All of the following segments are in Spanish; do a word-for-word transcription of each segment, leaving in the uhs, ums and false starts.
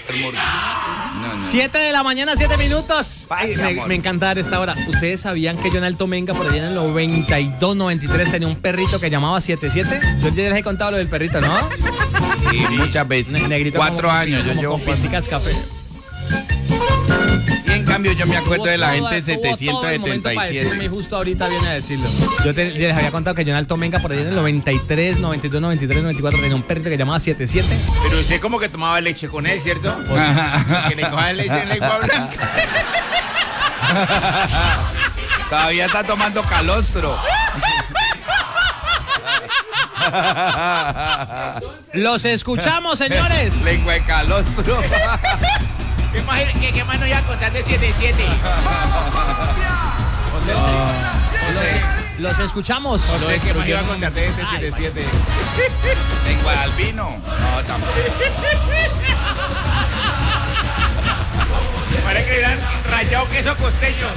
No, no. siete de la mañana, siete minutos. Ay, me, me encanta dar esta hora. ¿Ustedes sabían que Jonaldo Menga por allá en el noventa y dos, noventa y tres tenía un perrito que llamaba siete siete? Yo ya les he contado lo del perrito, ¿no? Sí, muchas veces. Ne- negrito Cuatro como- años, yo como llevo con cuatro. pinticas café. Y en cambio yo me acuerdo Tuvo de la todo- gente tuvo todo el momento para setecientos setenta y siete. decirme y justo ahorita viene a decirlo. Yo te- les había contado que Jonaldo Menga por allá en el noventa y tres, noventa y dos, noventa y tres, noventa y cuatro tenía un perrito que llamaba siete siete. Pero usted como que tomaba leche con él, ¿cierto? Que le cogía leche en lengua blanca. Todavía está tomando calostro. Los escuchamos, señores. Lengua de calostro. ¿Qué más, qué, qué más nos iba a contar de siete siete? José, José, Los escuchamos. José, ¿qué más iba a contar de este siete siete? Lengua de albino. No, tampoco. Parece que eran rayado queso costeño.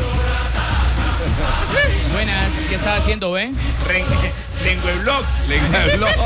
Buenas, ¿qué estás haciendo, ve? Ren- Lengua de blog. Lengua de blog.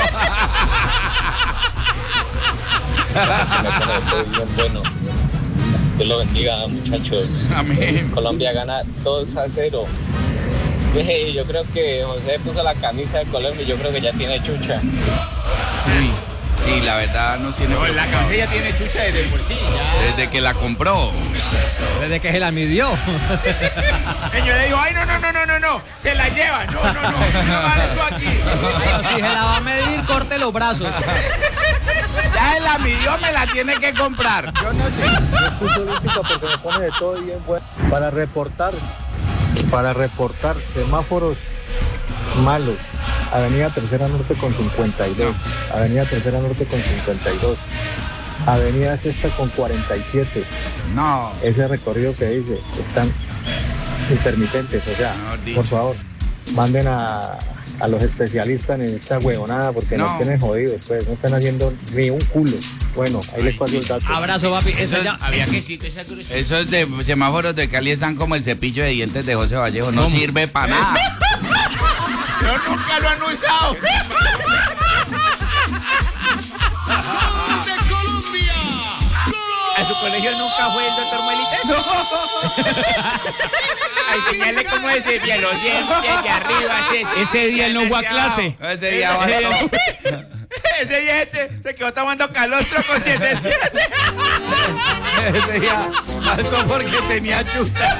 Bien bueno. Dios lo bendiga, muchachos. Amén. Colombia gana dos a cero. Ve, yo creo que José puso la camisa de Colombia y yo creo que ya tiene chucha. Sí, sí, la verdad no tiene. No, la cabeza ya tiene chucha desde el bolsillo. Ya. Desde que la compró. Desde que se la midió. El yo le digo, ay, no, no, no, no, no, no, se la lleva. No, no, no, no vale tú aquí. Pero si se la va a medir, corte los brazos. Ya él la midió, me la tiene que comprar. Yo no sé. Yo escucho olímpica porque me pone de todo bien bueno. Para reportar, para reportar semáforos malos. Avenida Tercera Norte con cincuenta y dos. Avenida Tercera Norte con cincuenta y dos. Avenida Sexta con cuarenta y siete. No. Ese recorrido que dice, están intermitentes. O sea, Mejor dicho. por favor, manden a, a los especialistas en esta huevonada porque No. nos tienen jodidos. Pues no están haciendo ni un culo. Bueno, ahí les paso el dato. Abrazo, papi. Eso Eso ya. Había que decir que esa cruz. Esos de semáforos de Cali están como el cepillo de dientes de José Vallejo. No sirve para nada. Yo nunca lo han usado. ¿A su colegio nunca fue el doctor Muelitas? A enseñarle cómo se cepillan los dientes de arriba. se- Ese día él no fue a clase. Ese día va a Ese día este se quedó tomando calostro con siete siete. Ese día faltó porque tenía chucha.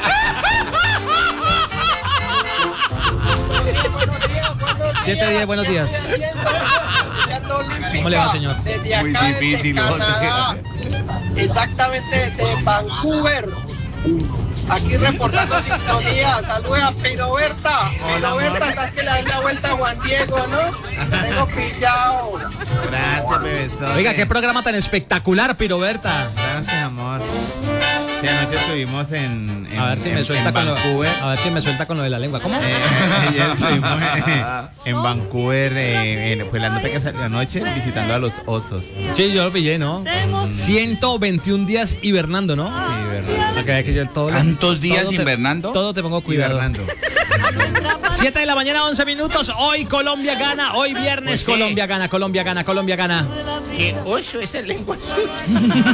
siete diez, buenos días. ¿Cómo le va, señor? Desde Muy acá, difícil, desde José. Canadá, exactamente desde Vancouver. Aquí reportando sintonía. Saludos a Piroberta. Piroberta, estás que le dan la vuelta a Juan Diego, ¿no? Tengo pillado. Gracias, bebesón. Oiga, qué programa tan espectacular, Piroberta. Gracias, amor. Sí, anoche estuvimos en, en, A ver si me en- suelta en con lo, Vancouver. a ver si me suelta con lo de la lengua. ¿Cómo? Eh, ayer estuvimos en, en Vancouver, eh, en, pues la nota que salió anoche, visitando a los osos. Sí, yo lo pillé, ¿no? ciento veintiún días hibernando, ¿no? Sí, verdad. Para que vea que yo todo lo- ¿Tantos días todo te- invernando? Todo te pongo cuidado. Hibernando. siete de la mañana, once minutos. Hoy Colombia gana. Hoy viernes Pues sí. Colombia gana. Colombia gana. Colombia gana. Que oso esa lengua suya.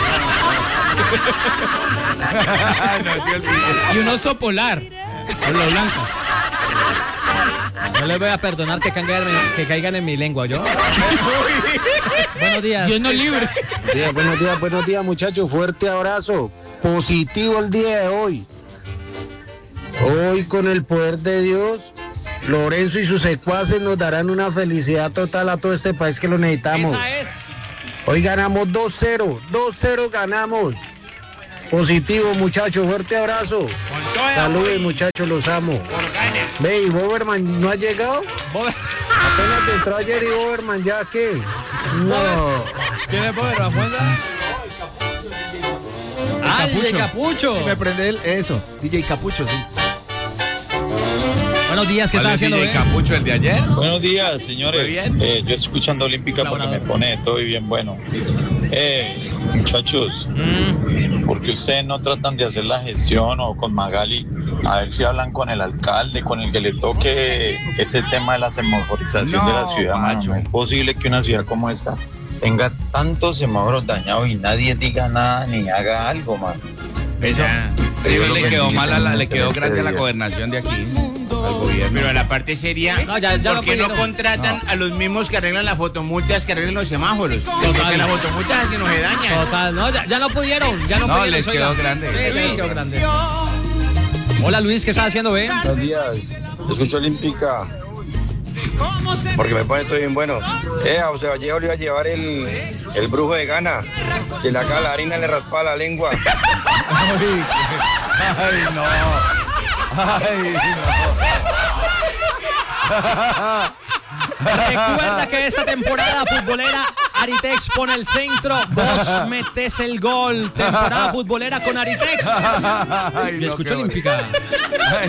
Y un oso polar. Por lo blanco. No les voy a perdonar que caigan, en- que caigan en mi lengua, ¿yo? Buenos días. Dios nos libre. Días, buenos días, buenos días, muchachos. Fuerte abrazo. Positivo el día de hoy. Hoy, con el poder de Dios, Lorenzo y sus secuaces nos darán una felicidad total a todo este país que lo necesitamos. Esa es. Hoy ganamos dos cero. dos cero ganamos. Positivo, muchachos. Fuerte abrazo. Con toda Saludos, hoy, muchachos, los amo. por gana. Ve, ¿y Boberman no ha llegado? Bobe- Apenas entró ayer y Boberman, ¿ya qué? No. ¿Quién es Bober, Ramonda? Ah, D J Capucho. Me prende el, eso, D J Capucho, sí. Buenos días, ¿qué ¿Cuál están es haciendo? D J eh? Capucho, el de ayer? Buenos días, señores. Muy bien. Eh, yo estoy escuchando Olímpica porque me pone de todo y bien bueno. Eh, muchachos, ¿por qué ustedes no tratan de hacer la gestión o con Magali? A ver si hablan con el alcalde, con el que le toque ese tema de la semaforización No, de la ciudad, mano. macho. No es posible que una ciudad como esta tenga tantos semáforos dañados y nadie diga nada ni haga algo, man. Eso, eso le quedó mal a la, le quedó grande a la gobernación de aquí, al gobierno. Pero la parte seria, No, ya- ya ¿por qué lo no pidieron. contratan a los mismos que arreglan las fotomultas, que arreglan los semáforos? Total. Porque las fotomultas así no se dañan. Total, no, ya, ya no pudieron, ya no, No, pudieron. les oiga. quedó grande. Sí, ya les quedó grande. Hola Luis, ¿qué estás haciendo, ve? Buenos días. Escucho Olímpica. Porque me pone todo bien bueno. Eh, a José Vallejo le iba a llevar el, el brujo de Gana. Si le acaba la harina, le raspa la lengua. Ay, no. Ay, Recuerda que esta temporada futbolera Aritex pone el centro, vos metes el gol. Temporada futbolera con Aritex. Ay, Yo no, escucho qué bueno. Olímpica.